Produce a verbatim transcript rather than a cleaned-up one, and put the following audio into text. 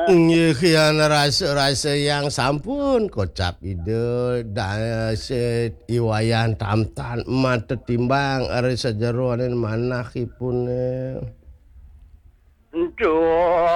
Ieu kian rasa-rasa yang sampun kocap ide da se iwayan tamtan emat tetimbang ari sajeroan manahipun. Encuh.